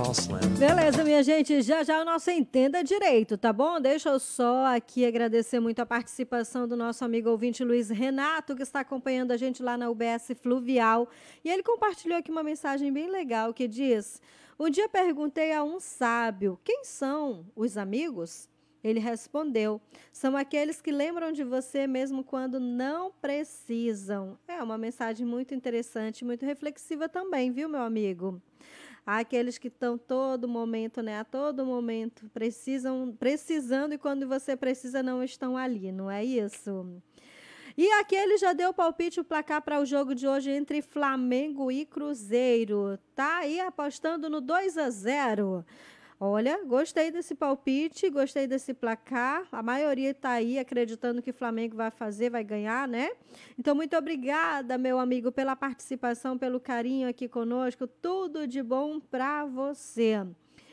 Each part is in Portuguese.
False Lamp. Beleza, minha gente, já já o nosso Entenda Direito, tá bom? Deixa eu só aqui agradecer muito a participação do nosso amigo ouvinte Luiz Renato, que está acompanhando a gente lá na UBS Fluvial. E ele compartilhou aqui uma mensagem bem legal que diz: um dia perguntei a um sábio, quem são os amigos? Ele respondeu, são aqueles que lembram de você mesmo quando não precisam. É uma mensagem muito interessante, muito reflexiva também, viu, meu amigo? Há aqueles que estão todo momento, né? A todo momento precisando e quando você precisa não estão ali, não é isso? E aquele já deu o palpite, o placar para o jogo de hoje entre Flamengo e Cruzeiro. Tá aí apostando no 2-0. Olha, gostei desse palpite, gostei desse placar. A maioria está aí acreditando que o Flamengo vai fazer, vai ganhar, né? Então, muito obrigada, meu amigo, pela participação, pelo carinho aqui conosco. Tudo de bom para você.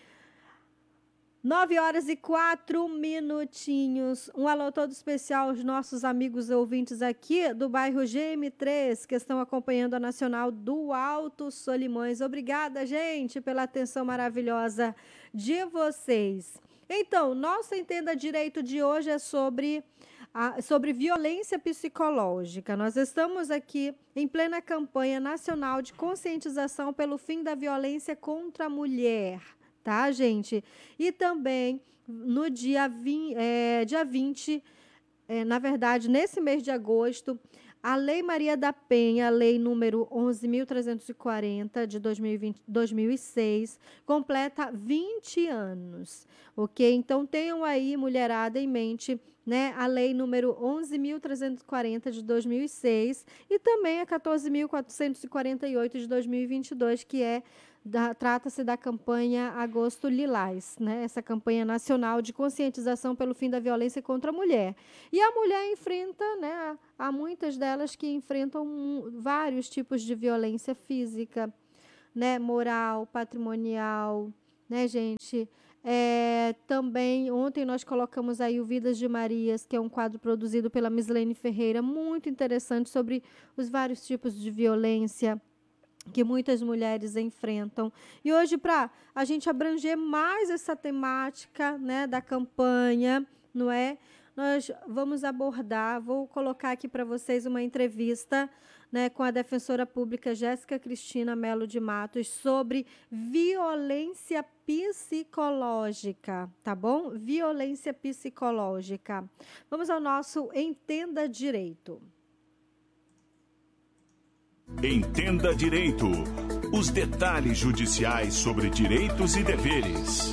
9h04. Um alô todo especial aos nossos amigos ouvintes aqui do bairro GM3, que estão acompanhando a Nacional do Alto Solimões. Obrigada, gente, pela atenção maravilhosa de vocês. Então, nosso Entenda Direito de hoje é sobre violência psicológica. Nós estamos aqui em plena campanha nacional de conscientização pelo fim da violência contra a mulher. Tá, gente? E também no dia 20, na verdade, nesse mês de agosto, a Lei Maria da Penha, a lei número 11.340 de 2006, completa 20 anos, ok? Então, tenham aí, mulherada, em mente, né, a lei número 11.340 de 2006 e também a 14.448 de 2022, que trata-se da campanha Agosto Lilás, né? Essa campanha nacional de conscientização pelo fim da violência contra a mulher. E a mulher enfrenta, né? Há muitas delas que enfrentam vários tipos de violência física, né? Moral, patrimonial, né, gente? Também, ontem nós colocamos aí o Vidas de Marias, que é um quadro produzido pela Mislene Ferreira, muito interessante sobre os vários tipos de violência que muitas mulheres enfrentam. E hoje, para a gente abranger mais essa temática, né, da campanha, não é? Nós vamos abordar, vou colocar aqui para vocês uma entrevista, né, com a defensora pública Jéssica Cristina Melo de Matos sobre violência psicológica, tá bom? Violência psicológica. Vamos ao nosso Entenda Direito. Entenda Direito. Os detalhes judiciais sobre direitos e deveres.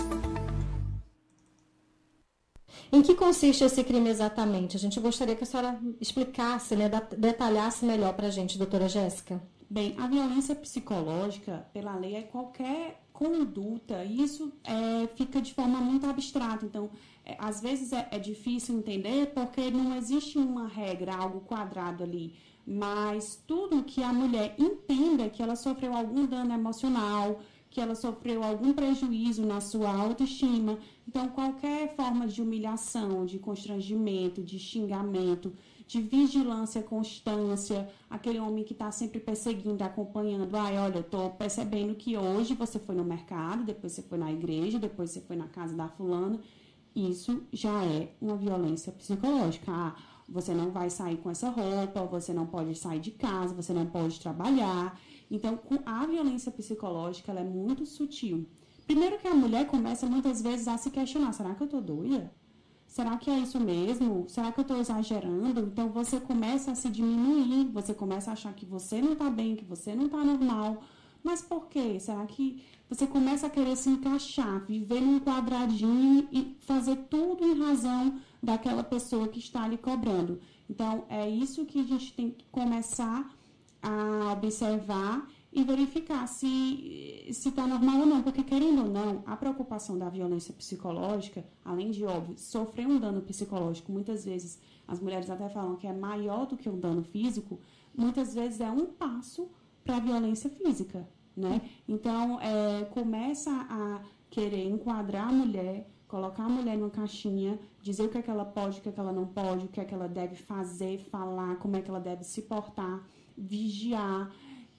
Em que consiste esse crime exatamente? A gente gostaria que a senhora explicasse, né, detalhasse melhor para a gente, doutora Jéssica. Bem, a violência psicológica, pela lei, é qualquer conduta, e isso fica de forma muito abstrata. Então, às vezes é difícil entender porque não existe uma regra, algo quadrado ali. Mas tudo que a mulher entenda que ela sofreu algum dano emocional, que ela sofreu algum prejuízo na sua autoestima. Então, qualquer forma de humilhação, de constrangimento, de xingamento, de vigilância, constância, aquele homem que está sempre perseguindo, acompanhando. Olha, eu estou percebendo que hoje você foi no mercado, depois você foi na igreja, depois você foi na casa da fulana. Isso já é uma violência psicológica. Você não vai sair com essa roupa, você não pode sair de casa, você não pode trabalhar. Então, a violência psicológica, ela é muito sutil. Primeiro que a mulher começa muitas vezes a se questionar, será que eu estou doida? Será que é isso mesmo? Será que eu estou exagerando? Então, você começa a se diminuir, você começa a achar que você não está bem, que você não está normal. Mas por quê? Será que você começa a querer se encaixar, viver num quadradinho e fazer tudo em razão daquela pessoa que está lhe cobrando? Então, é isso que a gente tem que começar a observar e verificar se está normal ou não. Porque, querendo ou não, a preocupação da violência psicológica, além de, óbvio, sofrer um dano psicológico, muitas vezes as mulheres até falam que é maior do que um dano físico, muitas vezes é um passo para a violência física, né? Então, começa a querer enquadrar a mulher, colocar a mulher numa caixinha, dizer o que é que ela pode, o que é que ela não pode, o que é que ela deve fazer, falar, como é que ela deve se portar, vigiar.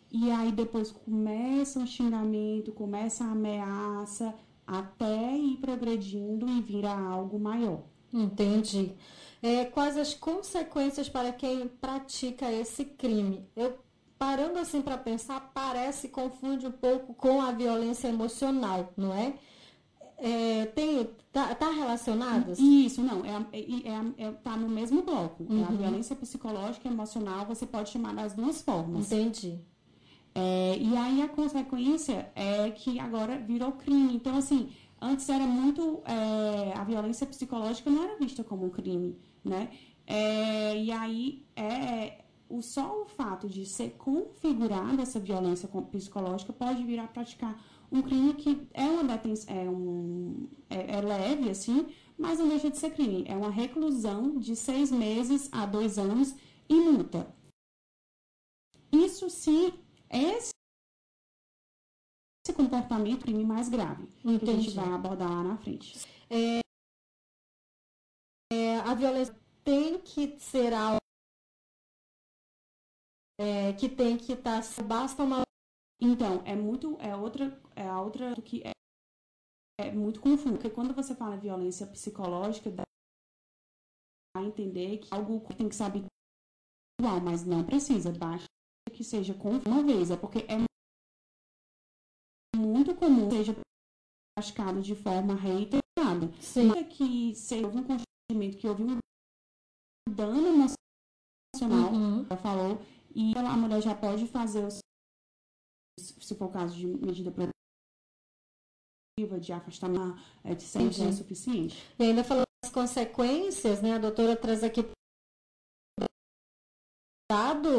e aí depois começa um xingamento, começa a ameaça, até ir progredindo e virar algo maior. Entendi. Quais as consequências para quem pratica esse crime? Eu, parando assim para pensar, confunde um pouco com a violência emocional, não é? Tá relacionado? Isso, não, tá no mesmo bloco. A violência psicológica e emocional, você pode chamar das duas formas. Entendi. E aí a consequência é que agora virou crime. Então, assim, antes era muito... a violência psicológica não era vista como um crime, né? E aí, só o fato de ser configurada essa violência psicológica pode vir a praticar um crime que é leve, assim, mas não deixa de ser crime. É uma reclusão de 6 meses a 2 anos e multa. Isso sim, esse comportamento é o crime mais grave. Entendi. Que a gente vai abordar lá na frente. A violência tem que ser algo que tem que estar... Basta uma... Então, a outra que é muito confuso, porque quando você fala em violência psicológica, dá a entender que algo tem que ser habitual, mas não precisa, basta que seja com uma vez, porque é muito comum que seja praticado de forma reiterada. Sim. Que se houve um constrangimento, que houve um dano emocional, ela falou, e a mulher já pode fazer se for o caso de medida protetiva, de afastamento, etc., já é suficiente. E ainda falando das consequências, né, a doutora traz aqui dado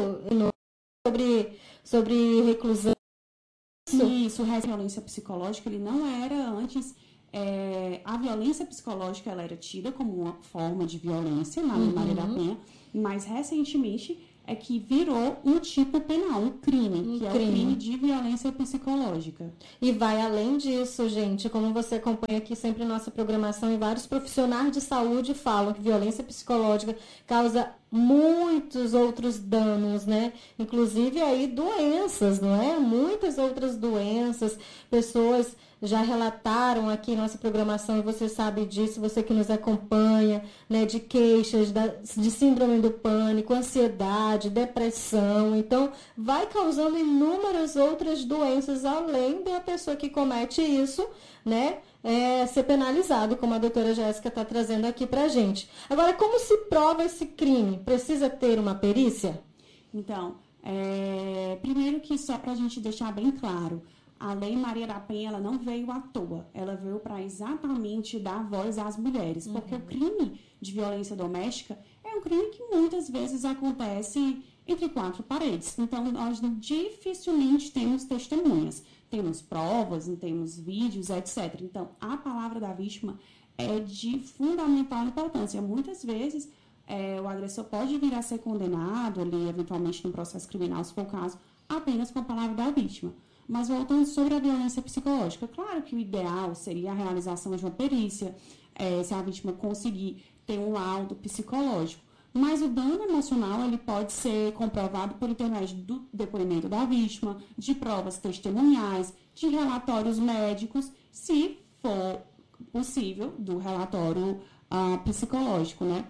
sobre reclusão. Isso, a violência psicológica, ele não era antes... a violência psicológica, ela era tida como uma forma de violência na Lei Maria da Penha, mas recentemente é que virou um tipo penal, um crime, o crime de violência psicológica. E vai além disso, gente, como você acompanha aqui sempre nossa programação, e vários profissionais de saúde falam que violência psicológica causa muitos outros danos, né? Inclusive aí doenças, não é? Muitas outras doenças, pessoas já relataram aqui em nossa programação, e você sabe disso, você que nos acompanha, né, de queixas, de síndrome do pânico, ansiedade, depressão. Então, vai causando inúmeras outras doenças, além da pessoa que comete isso, né, ser penalizado, como a doutora Jéssica está trazendo aqui pra gente. Agora, como se prova esse crime? Precisa ter uma perícia? Então, primeiro que só para a gente deixar bem claro, a Lei Maria da Penha, ela não veio à toa, ela veio para exatamente dar voz às mulheres, porque o crime de violência doméstica é um crime que muitas vezes acontece entre 4 paredes. Então, nós dificilmente temos testemunhas, temos provas, temos vídeos, etc. Então, a palavra da vítima é de fundamental importância. Muitas vezes, o agressor pode vir a ser condenado ali, eventualmente, no processo criminal, se for o caso, apenas com a palavra da vítima. Mas voltando sobre a violência psicológica, claro que o ideal seria a realização de uma perícia, se a vítima conseguir ter um laudo psicológico. Mas o dano emocional, ele pode ser comprovado por intermédio do depoimento da vítima, de provas testemunhais, de relatórios médicos, se for possível, do relatório psicológico, né?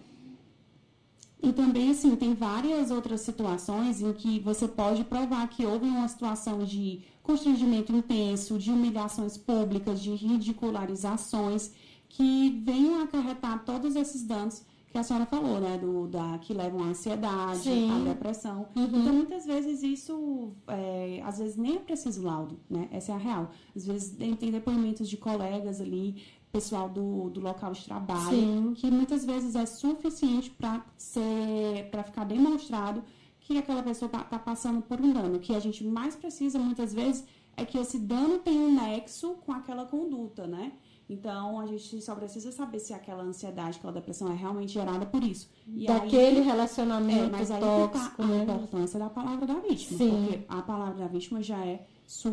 E também, assim, tem várias outras situações em que você pode provar que houve uma situação de constrangimento intenso, de humilhações públicas, de ridicularizações, que venham a acarretar todos esses danos que a senhora falou, né, que levam à ansiedade, Sim. à depressão. Então, muitas vezes isso, às vezes nem é preciso laudo, né, essa é a real. Às vezes tem depoimentos de colegas ali, pessoal do local de trabalho, Sim. que muitas vezes é suficiente para ficar demonstrado que aquela pessoa está passando por um dano. O que a gente mais precisa, muitas vezes, é que esse dano tem um nexo com aquela conduta, né? Então, a gente só precisa saber se aquela ansiedade, aquela depressão é realmente gerada por isso. E daquele aí, relacionamento mas aí tóxico, a né? importância da palavra da vítima. Sim. Porque a palavra da vítima já é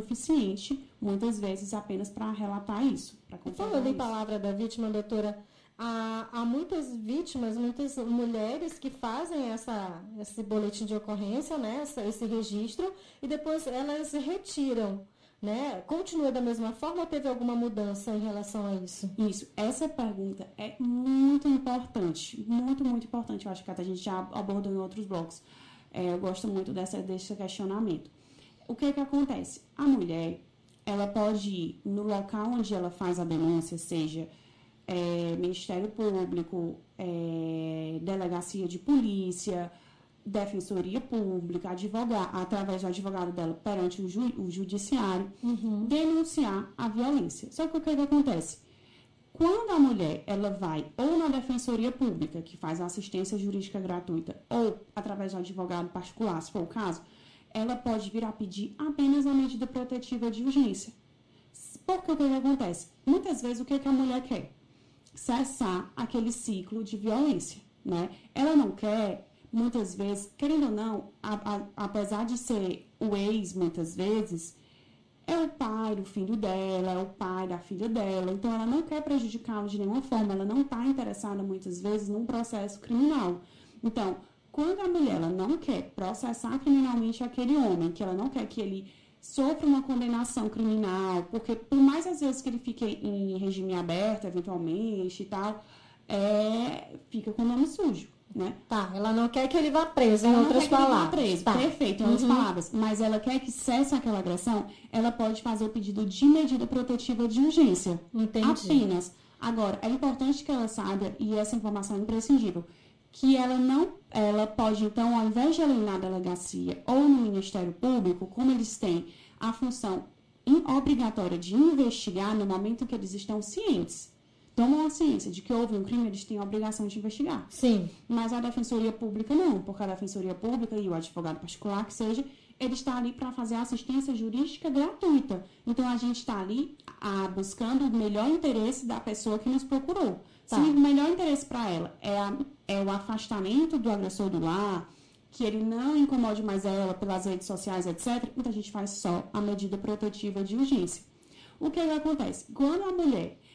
suficiente, muitas vezes, apenas para relatar isso. Falando em palavra da vítima, doutora, Há muitas vítimas, muitas mulheres que fazem esse boletim de ocorrência, né, esse registro, e depois elas retiram, né? Continua da mesma forma ou teve alguma mudança em relação a isso? Isso, essa pergunta é muito importante, muito, muito importante. Eu acho que até a gente já abordou em outros blocos. Eu gosto muito desse questionamento. O que acontece? A mulher, ela pode ir no local onde ela faz a denúncia, seja Ministério Público, delegacia de polícia, defensoria pública, advogar, através do advogado dela perante o judiciário, denunciar a violência. Só que o que acontece? Quando a mulher ela vai ou na defensoria pública, que faz a assistência jurídica gratuita, ou através do advogado particular, se for o caso, ela pode vir a pedir apenas a medida protetiva de urgência. Porque o que acontece? Muitas vezes o que a mulher quer? Cessar aquele ciclo de violência, né? Ela não quer, muitas vezes, querendo ou não, apesar de ser o ex, muitas vezes, é o pai do filho dela, é o pai da filha dela, então ela não quer prejudicá-lo de nenhuma forma, ela não está interessada, muitas vezes, num processo criminal. Então, quando a mulher ela não quer processar criminalmente aquele homem, que ela não quer que ele sofra uma condenação criminal, porque por mais às vezes que ele fique em regime aberto, eventualmente e tal, fica com o nome sujo, né? Tá, ela não quer que ele vá preso, em ela outras não quer que ele vá palavras. preso, Tá. perfeito, em outras palavras. Mas ela quer que cesse aquela agressão, ela pode fazer o pedido de medida protetiva de urgência. Entendi. Apenas. Agora, é importante que ela saiba, e essa informação é imprescindível, que ela pode, então, ao invés de ela ir na delegacia ou no Ministério Público, como eles têm a função obrigatória de investigar no momento em que eles estão cientes, tomam a ciência de que houve um crime, eles têm a obrigação de investigar. Sim. Mas a Defensoria Pública não, porque a Defensoria Pública e o advogado particular, que seja, ele está ali para fazer assistência jurídica gratuita. Então, a gente está ali buscando o melhor interesse da pessoa que nos procurou. Tá. Se o melhor interesse para ela é o afastamento do agressor do lar, que ele não incomode mais ela pelas redes sociais, etc., então a gente faz só a medida protetiva de urgência. O que acontece? Quando a mulher